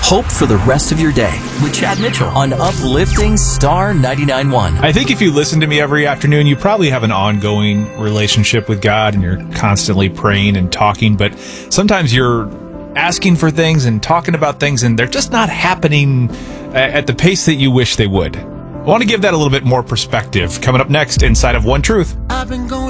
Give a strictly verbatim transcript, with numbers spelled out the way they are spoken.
Hope for the rest of your day with Chad Mitchell on Uplifting Star ninety-nine point one. I think if you listen to me every afternoon, you probably have an ongoing relationship with God and you're constantly praying and talking, but sometimes you're asking for things and talking about things and they're just not happening at the pace that you wish they would. I want to give that a little bit more perspective. Coming up next inside of One Truth. I've been going